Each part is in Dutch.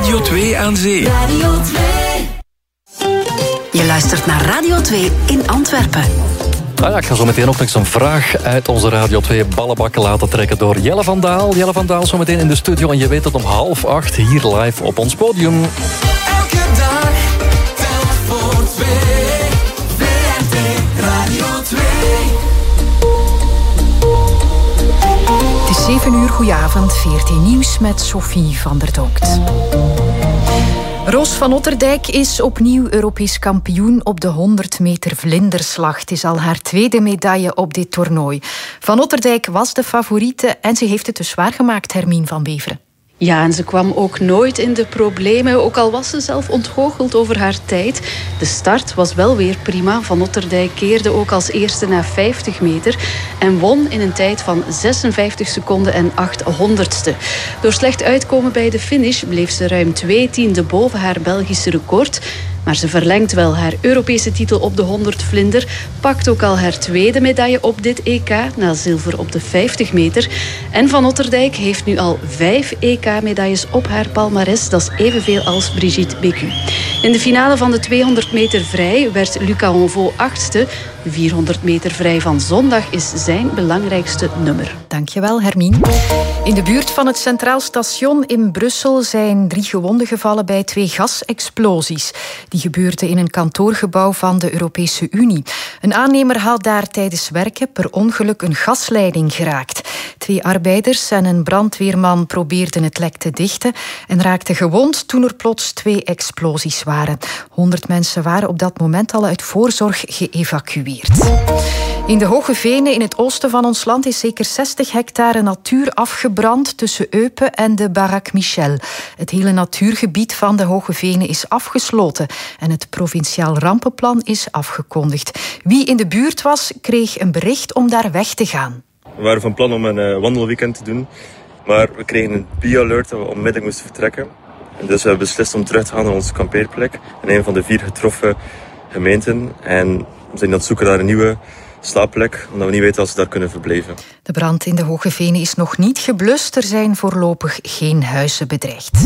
Radio 2 aan Zee. Radio 2. Je luistert naar Radio 2 in Antwerpen. Nou ja, ik ga zo meteen ook nog een vraag uit onze Radio 2 ballenbakken laten trekken door Jelle van Daal. Jelle van Daal zo meteen in de studio en je weet het om 7:30 hier live op ons podium. Elke dag telt voor 2. VRT Radio 2. Het is 7 uur, goedenavond, VRT Nieuws met Sophie van der Donkt. Roos van Otterdijk is opnieuw Europees kampioen op de 100 meter vlinderslag. Het is al haar tweede medaille op dit toernooi. Van Otterdijk was de favoriete en ze heeft het dus waargemaakt, Hermien van Beveren. Ja, en ze kwam ook nooit in de problemen, ook al was ze zelf ontgoocheld over haar tijd. De start was wel weer prima. Van Otterdijk keerde ook als eerste na 50 meter en won in een tijd van 56 seconden en 800ste. Door slecht uitkomen bij de finish bleef ze ruim 2 tienden boven haar Belgische record. Maar ze verlengt wel haar Europese titel op de 100 vlinder, pakt ook al haar tweede medaille op dit EK, na zilver op de 50 meter. En Van Otterdijk heeft nu al 5 EK-medailles op haar palmares. Dat is evenveel als Brigitte Bécu. In de finale van de 200 meter vrij werd Lucas Onvaux 8e. De 400 meter vrij van zondag is zijn belangrijkste nummer. Dankjewel, Hermien. In de buurt van het Centraal Station in Brussel zijn 3 gewonden gevallen bij 2 gasexplosies. Die gebeurden in een kantoorgebouw van de Europese Unie. Een aannemer had daar tijdens werken per ongeluk een gasleiding geraakt. 2 arbeiders en een brandweerman probeerden het lek te dichten en raakten gewond toen er plots 2 explosies waren. 100 mensen waren op dat moment al uit voorzorg geëvacueerd. In de Hoge Venen in het oosten van ons land is zeker 60 hectare natuur afgebrand tussen Eupen en de Barak Michel. Het hele natuurgebied van de Hoge Venen is afgesloten en het provinciaal rampenplan is afgekondigd. Wie in de buurt was, kreeg een bericht om daar weg te gaan. We waren van plan om een wandelweekend te doen, maar we kregen een B-alert dat we onmiddellijk moesten vertrekken. En dus we hebben beslist om terug te gaan naar onze kampeerplek in een van de 4 getroffen gemeenten. En we zijn aan het zoeken naar een nieuwe slaapplek, omdat we niet weten of ze daar kunnen verblijven. De brand in de Hoge Venen is nog niet geblust. Er zijn voorlopig geen huizen bedreigd.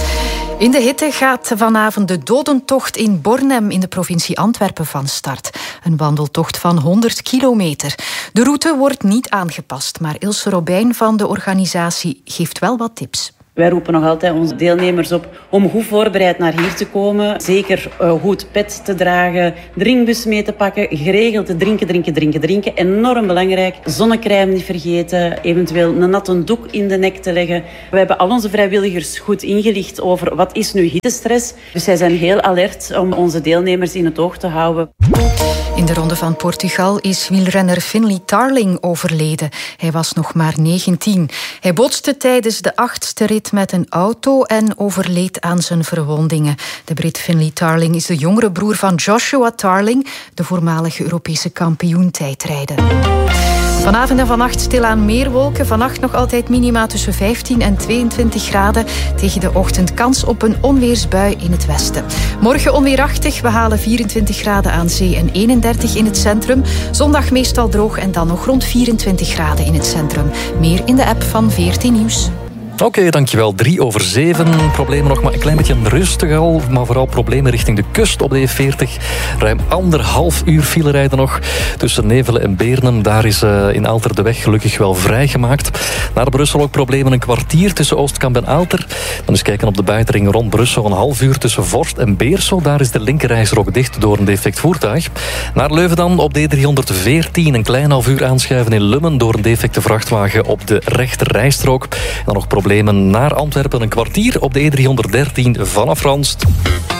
In de hitte gaat vanavond de dodentocht in Bornem in de provincie Antwerpen van start. Een wandeltocht van 100 kilometer. De route wordt niet aangepast, maar Ilse Robijn van de organisatie geeft wel wat tips. Wij roepen nog altijd onze deelnemers op om goed voorbereid naar hier te komen. Zeker goed pet te dragen, drinkbus mee te pakken, geregeld te drinken. Enorm belangrijk. Zonnecrème niet vergeten, eventueel een natte doek in de nek te leggen. We hebben al onze vrijwilligers goed ingelicht over wat is nu hittestress. Dus zij zijn heel alert om onze deelnemers in het oog te houden. In de Ronde van Portugal is wielrenner Finlay Tarling overleden. Hij was nog maar 19. Hij botste tijdens de 8e rit met een auto en overleed aan zijn verwondingen. De Brit Finlay Tarling is de jongere broer van Joshua Tarling, de voormalige Europese kampioen tijdrijden. Vanavond en vannacht stilaan meer wolken. Vannacht nog altijd minima tussen 15 en 22 graden. Tegen de ochtend kans op een onweersbui in het westen. Morgen onweerachtig. We halen 24 graden aan zee en 31 in het centrum. Zondag meestal droog en dan nog rond 24 graden in het centrum. Meer in de app van VRT Nieuws. Oké, dankjewel. 7:03. Problemen nog maar een klein beetje rustig al, maar vooral problemen richting de kust op de E40. Ruim 1,5 uur file rijden nog tussen Nevelen en Beernem. Daar is in Aalter de weg gelukkig wel vrijgemaakt. Naar Brussel ook problemen een kwartier tussen Oostkamp en Aalter. Dan eens kijken op de buitenring rond Brussel. Een half uur tussen Vorst en Beersel. Daar is de linkerrijstrook dicht door een defect voertuig. Naar Leuven dan op de E314. Een klein half uur aanschuiven in Lummen door een defecte vrachtwagen op de rechterrijstrook. En dan nog problemen naar Antwerpen. Een kwartier op de E313 vanaf Ranst.